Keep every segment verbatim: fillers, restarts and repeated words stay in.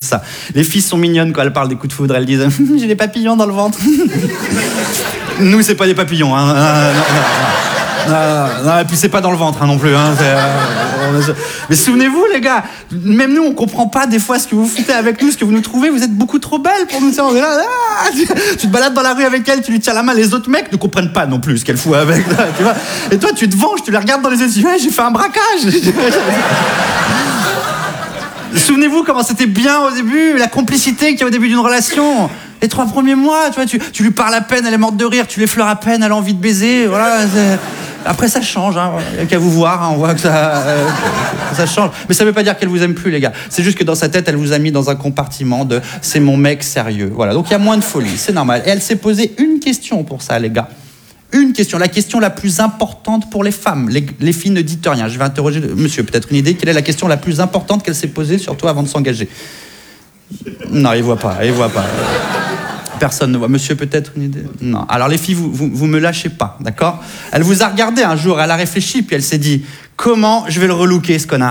ça. Les filles sont mignonnes quand elles parlent des coups de foudre, elles disent « j'ai des papillons dans le ventre ». Nous, c'est pas des papillons, hein. Euh, non, non, non, non, non, et puis c'est pas dans le ventre hein, non plus. Hein, euh, mais souvenez-vous, les gars, même nous, on comprend pas des fois ce que vous foutez avec nous, ce que vous nous trouvez. Vous êtes beaucoup trop belles pour nous. On est là, ah, tu, tu te balades dans la rue avec elle, tu lui tiens la main. Les autres mecs ne comprennent pas non plus ce qu'elle fout avec. Tu vois. Et toi, tu te venges, tu les regardes dans les yeux, tu dis hey, j'ai fait un braquage. Souvenez-vous comment c'était bien au début, la complicité qu'il y a au début d'une relation. Les trois premiers mois, tu vois, tu, tu lui parles à peine, elle est morte de rire, tu l'effleures à peine, elle a envie de baiser, voilà. Après, ça change, hein. Il n'y a qu'à vous voir, hein. On voit que ça, euh, ça change. Mais ça ne veut pas dire qu'elle vous aime plus, les gars. C'est juste que dans sa tête, elle vous a mis dans un compartiment de « c'est mon mec sérieux ». Voilà, donc il y a moins de folie, c'est normal. Et elle s'est posé une question pour ça, les gars. Une question, la question la plus importante pour les femmes. Les, les filles ne dites rien. Je vais interroger le, monsieur, peut-être une idée. Quelle est la question la plus importante qu'elle s'est posée, surtout avant de s'engager? Non, il voit pas, il voit pas. Personne ne voit. Monsieur, peut-être une idée? Non. Alors les filles, vous, vous, vous me lâchez pas, d'accord? Elle vous a regardé un jour, elle a réfléchi, puis elle s'est dit « Comment je vais le relooker, ce connard ?»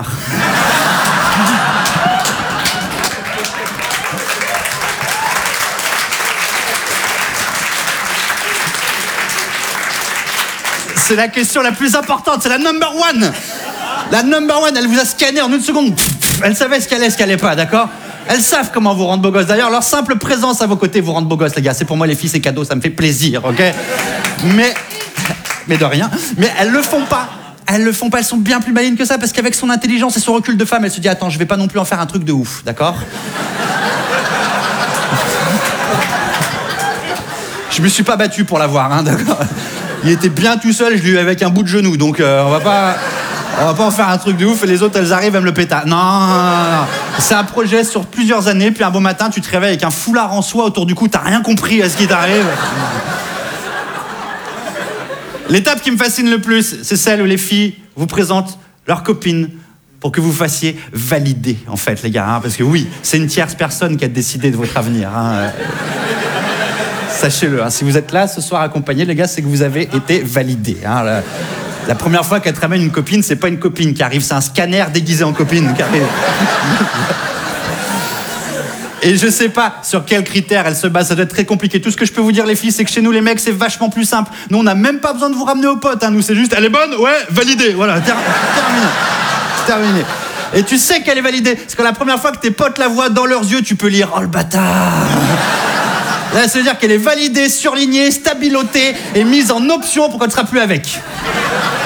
C'est la question la plus importante, c'est la number one. La number one, elle vous a scanné en une seconde. Elle savait ce qu'elle est, ce qu'elle n'est pas, d'accord? Elles savent comment vous rendre beau gosse. D'ailleurs, leur simple présence à vos côtés vous rend beau gosse, les gars. C'est pour moi, les filles, c'est cadeau, ça me fait plaisir, ok? Mais, mais de rien. Mais elles le font pas. Elles le font pas, elles sont bien plus malines que ça, parce qu'avec son intelligence et son recul de femme, elle se dit, attends, je vais pas non plus en faire un truc de ouf, d'accord? Je me suis pas battu pour l'avoir, hein, d'accord? Il était bien tout seul, je lui ai avec un bout de genou, donc euh, on va pas... On va pas en faire un truc de ouf et les autres, elles arrivent, elles me le pétent. Non, non, non, non. C'est un projet sur plusieurs années, puis un beau matin, tu te réveilles avec un foulard en soie autour du cou, t'as rien compris à ce qui t'arrive. L'étape qui me fascine le plus, c'est celle où les filles vous présentent leurs copines pour que vous fassiez valider, en fait, les gars. Hein, parce que oui, c'est une tierce personne qui a décidé de votre avenir. Hein. Sachez-le, hein, si vous êtes là ce soir accompagnés, les gars, c'est que vous avez été validés. Hein, la... La première fois qu'elle te ramène une copine, c'est pas une copine qui arrive, c'est un scanner déguisé en copine qui arrive. Et je sais pas sur quels critères elle se base, ça doit être très compliqué. Tout ce que je peux vous dire, les filles, c'est que chez nous, les mecs, c'est vachement plus simple. Nous, on n'a même pas besoin de vous ramener aux potes, hein. Nous, c'est juste, elle est bonne, ouais, validée, voilà, ter- terminé. Terminé. Et tu sais qu'elle est validée, parce que la première fois que tes potes la voient dans leurs yeux, tu peux lire « Oh le bâtard !» Là, ça veut dire qu'elle est validée, surlignée, stabilotée et mise en option pour qu'elle ne sera plus avec.